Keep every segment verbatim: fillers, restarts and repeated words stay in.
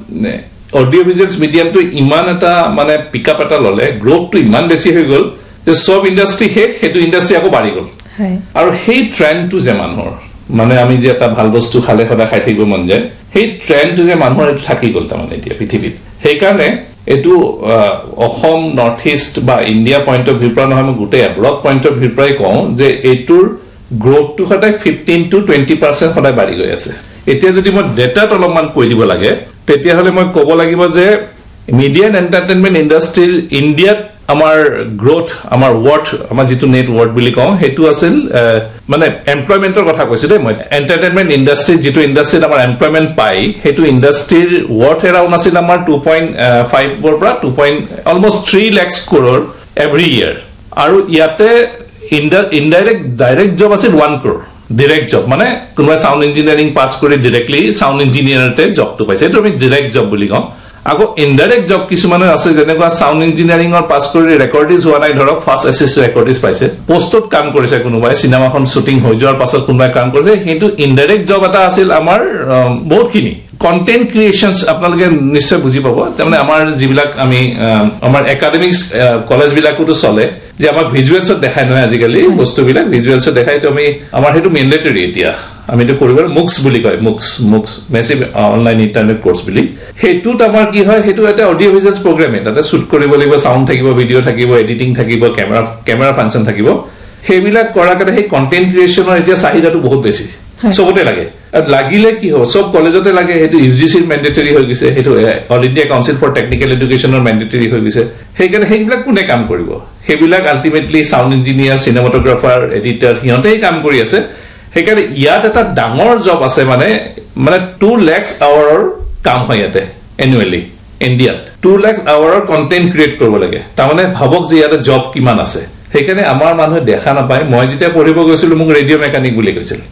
audio visuals মিডিয়ামটো ইমান এটা মানে পিকআপ এটা ললে গ্ৰোথটো ইমান বেছি হৈ গল যে সব ইন্ডাস্ট্ৰি হে হেতু ইন্ডাস্ট্ৰি আকৌ বাঢ়ি গল আৰু সেই ট্ৰেন্ডটো যে মানুহৰ মানে আমি যে এটা ভাল বস্তু খালে সদা খাই থাকিব মন যায় সেই ট্ৰেন্ডটো যে মানুহৰ এটা থাকি গল তাৰমানে এতিয়া পৃথিৱীত সেই কাৰণে এটো অসম নৰ্থ ইষ্ট বা ইণ্ডিয়া পইণ্ট অফ ভিউ পৰা নহয় মই গোটেই ব্লক পইণ্ট অফ ভিউ পৰাই কওঁ যে এটোৰ গ্ৰোথটো সদায় fifteen to twenty percent সদায় বাঢ়ি গৈ আছে এতিয়া যদি মই ডেটাত অলপমান কৈ দিব লাগে তেতিয়া হলে মই ক'ব লাগিব যে মিডিয়া এণ্ড এন্টাৰটেইনমেন্ট ইন্ডাস্ট্ৰিৰ ইণ্ডিয়াত আমাৰ গ্ৰোথ আমাৰ ওয়াৰ্ড আমাৰ যেটো নেট ওয়াৰ্ড বুলি কওঁ হেতু আছিল মানে এমপ্লয়মেন্টৰ কথা কৈছো দে মই এন্টাৰটেইনমেন্ট ইন্ডাস্ট্ৰি যেটো ইন্ডাস্ট্ৰিত আমাৰ এমপ্লয়মেন্ট পাই হেতু ইন্ডাস্ট্ৰিৰ ওয়াৰ্ড এৰাউণ্ড আছিল আমাৰ two point five ৰ পৰা two point almost three lakhs crore every year আৰু ইয়াতে ইনডাইৰেক্ট ডাইৰেক্ট জব আছিল one crore direct job মানে কোনোবা সাউন্ড ইঞ্জিনিয়াৰিং পাস কৰি ডাইৰেক্টলি সাউন্ড ইঞ্জিনিয়াৰতে জবটো পাইছে এটো আমি ডাইৰেক্ট জব বুলি কওঁ আকৌ ইনডাইৰেক্ট জব কিছুমানে আছে যেনেকুৱা সাউন্ড ইঞ্জিনিয়াৰিংৰ পাস কৰি ৰেকৰ্ডিজ হোৱা নাই ধৰক ফাৰ্স্ট এসিষ্ট ৰেকৰ্ডিজ পাইছে পোষ্টত কাম কৰিছে কোনোবাই সিনেমাখন শুটিং হৈ যোৱাৰ পাছত কোনোবাই কাম কৰিছে হেতু ইনডাইৰেক্ট জব এটা আছিল আমাৰ বহুতখিনি কন্টেন্ট ক্ৰিয়েশনস আপোনালোকে নিশ্চয় বুজি পাব তাৰমানে আমাৰ যিবিলাক আমি আমাৰ একাডেমিক্স কলেজ বিলাকতো চলে যে আমাৰ ভিজুৱেলছত দেখাই নহয় আজিকালি বস্তুবিলাক ভিজুৱেলছত দেখাই তো আমি আমাৰ হেতু ম্যান্ডেটৰি এতিয়া আমি তো কৰিব মুক্স বুলি কয় মুক্স মুক্স মেসিভ অনলাইন ইন্টাৰনেট কোৰ্স বুলি হেতুত আমাৰ কি হয় হেতু এটা অডিও ভিজুৱেলছ প্ৰগ্ৰাম এটা শুট কৰিব লাগিব সাউন্ড থাকিব ভিডিও থাকিব এডিটিং থাকিব কেমেৰা কেমেৰা ফাংচন থাকিব হেবিলাক কৰা কাৰণে সেই কন্টেন্ট ক্ৰিয়েচনৰ এতিয়া চাহিদাটো বহুত বেছি সবতে লাগে লাগিলে কি হয় সব কলেজতে লাগে হেতু ইউজিসিৰ ম্যান্ডেটৰি হৈ গৈছে হেতু all India council for technical এডুকেশনৰ ম্যান্ডেটৰি হৈ গৈছে হেইকাৰণে হেবিলাক কোনে কাম কৰিব হেবিলাক আলটিমেটলি সাউন্ড ইঞ্জিনিয়াৰ সিনেমাটোগ্ৰাফাৰ এডিটৰ হিয়তেই কাম কৰি আছে হেকাৰণে ইয়াত এটা ডাঙৰ জব আছে মানে মানে two lakhs আৱাৰৰ কাম হয় ইয়াতে এনুৱেলি ইণ্ডিয়াত two lakhs আৱাৰৰ কন্টেন্ট ক্ৰিয়েট কৰিব লাগে তাৰমানে ভাবক যে ইয়াতে জব কিমান আছে হেকাৰণে আমাৰ মানুহে দেখা নাপায় মই যেতিয়া পঢ়িব গৈছিলো মোক ৰেডিও মেকানিক বুলি কৈছিল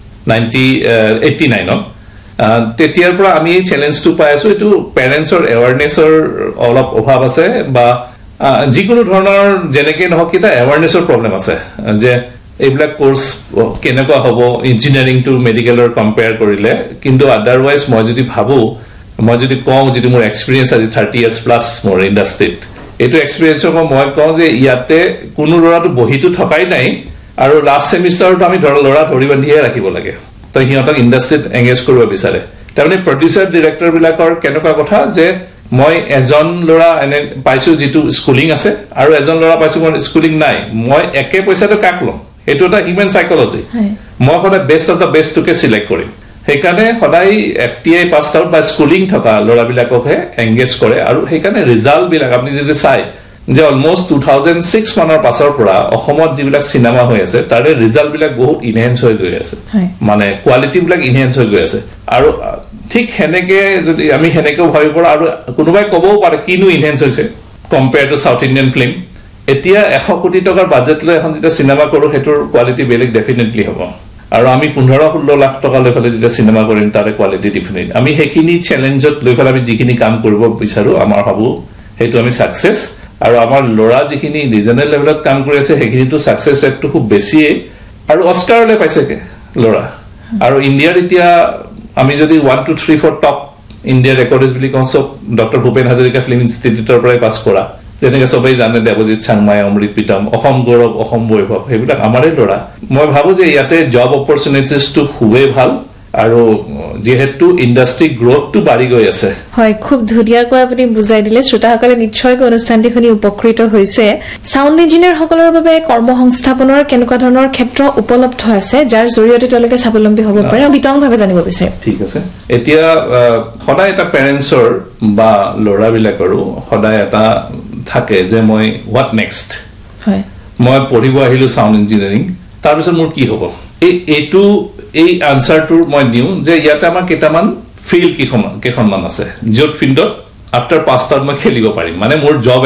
eighty-nine ত তেতিয়াৰ পৰা আমি এই চ্যালেঞ্জটো পাই আছো এটো পেৰেন্টছৰ এৱাৰনেছৰ অলপ অভাৱ আছে বা যিকোনো ধৰণৰ জেনেকে নহক কিটা এৱাৰনেছৰ প্ৰবলেম আছে যে এইবিলাক কোৰ্স কেনেকুৱা হ'ব ইঞ্জিনিয়াৰিং টু মেডিকেলৰ কম্পেয়াৰ কৰিলে কিন্তু আদাৰৱাইজ মই যদি ভাবো মই যদি কওঁ যে মোৰ এক্সপেৰিয়েন্স আজি thirty years প্লাস মোৰ ইন্ডাস্ট্ৰিত এটো এক্সপেৰিয়েন্সৰ মই কওঁ যে ইয়াতে কোনো লৰাটো বহিটো থকাই নাই আৰু লাষ্ট সেমিস্টাৰটো আমি ধৰ লৰা ধৰি বান্ধিয়ে ৰাখিব লাগে তো হিয়তক ইন্ডাস্ট্ৰিত এংগেজ কৰিব বিচাৰে তাৰমানে প্ৰডিউসাৰ ডাইৰেক্টৰ বিলাকৰ কেনেকুৱা কথা যে মই এজন লৰা এনে পাইছো যেটো স্কুলিং আছে আৰু এজন লৰা পাইছো মোৰ স্কুলিং নাই মই একে পইচাটো কাক লম এটো এটা হিউম্যান সাইকোলজি মই সদায় বেস্ট অফ দা বেস্ট টুকে সিলেক্ট কৰিম হেকাৰণে সদায় এফটিআই পাস আউট বা স্কুলিং থকা লৰা বিলাককহে এংগেজ কৰে আৰু হেকাৰণে ৰিজাল্ট বিলাক আপুনি যদি চাই যে অলমোস্ট two thousand six মানৰ পাছৰ পৰা অসমত যিবিলাক সিনেমা হৈ আছে তাৰে ৰিজাল্ট বিলাক বহুত ইনহেন্স হৈ গৈ আছে মানে কোৱালিটি বিলাক ইনহেন্স হৈ গৈ আছে আৰু ঠিক হেনেকে যদি আমি হেনেকে ভাবি পৰা আৰু কোনোবাই কবও পাৰে কিনো ইনহেন্স হৈছে compare to south Indian film এতিয়া one hundred কোটি টকাৰ বাজেট লৈ এখন যেটা সিনেমা কৰো হেতৰ কোৱালিটি বেলেগ ডেফিনেটলি হ'ব আৰু আমি fifteen sixteen লাখ টকা লৈ ফেলে যেটা সিনেমা কৰিম তাৰে কোৱালিটি ডেফিনেট আমি হেখিনি চ্যালেঞ্জত লৈ ফেলে আমি যিখিনি কাম কৰিব বিচাৰো আমাৰ ভাবো হেতু আমি সাকসেস আৰু আমাৰ লৰা যিখিনি ৰিজনেল লেভেলত কাম কৰি আছে হেখিনিটো সাকসেস ৰেটটো খুব বেছি আৰু অস্কাৰলে পাইছে কে লৰা আৰু ইণ্ডিয়াৰ এতিয়া আমি যদি one two three four top India records বুলি কওঁ সব ডক্টৰ ভূপেন হাজৰিকা ফিল্ম ইনষ্টিটিউটৰ পৰা পাস কৰা যেনেকে সবাই জানে দেৱজিৎ চাংমাই অমৃত পিতম অসম গৌৰৱ অসম বৈভৱ হেবিলাক আমাৰে লৰা মই ভাবো যে ইয়াতে জব অপৰচুনিটিজ টু খুবেই ভাল আৰু যেহেতু ইন্ডাস্ট্ৰি গ্ৰোথটো বাঢ়ি গৈ আছে হয় খুব ধুনিয়াকৈ আপুনি বুজাই দিলে শ্ৰোতাসকলে নিশ্চয়কৈ অনুষ্ঠানটি শুনি উপকৃত হৈছে সাউন্ড ইঞ্জিনিয়াৰ সকলৰ বাবে কৰ্মসংস্থাপনৰ কেনেকুৱা ধৰণৰ ক্ষেত্ৰ উপলব্ধ আছে যাৰ জৰিয়তে তেওঁলোকে স্বাৱলম্বী হ'ব পাৰে বিতংভাৱে জানিব বিচাৰে ঠিক আছে এতিয়া সদায় এটা পেৰেন্টছৰ বা লৰা বিলাকৰো সদায় এটা থাকে যে মই হোৱাট নেক্সট হয় মই পঢ়িব আহিলো সাউন্ড ইঞ্জিনিয়াৰিং তাৰ পিছত মোৰ কি হ'ব এই এটো এই আনসাৰটোৰ মই দিও যে ইয়াতে আমাৰ কেটামান ফিল্ড কিখন কেখনমান আছে জব ফিল্ডত আফটাৰ পাস আউট মই খেলিব পাৰিম মানে মোৰ জব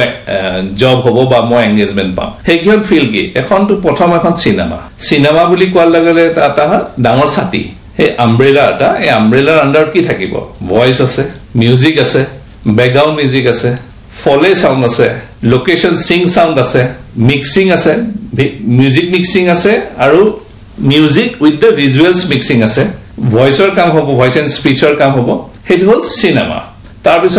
জব হ'ব বা মই এংগেজমেন্ট পাম হেকিখন ফিল্ড কি এখনটো প্ৰথম এখন সিনেমা সিনেমা বুলি কোৱাৰ লগে এটা ডাঙৰ ছাতি হে আমব্ৰেলা এটা এই আমব্ৰেলাৰ আন্ডাৰত কি থাকিব ভয়েস আছে মিউজিক আছে ব্যাকগ্ৰাউণ্ড মিউজিক আছে ফলে সাউন্ড আছে লোকেশন সিং সাউন্ড আছে মিক্সিং আছে মিউজিক মিক্সিং আছে আৰু music with the visuals mixing আছে ভয়েসৰ কাম হ'ব ভয়েস এণ্ড স্পিচৰ কাম হ'ব হেতু হল সিনেমা তাৰ পিছত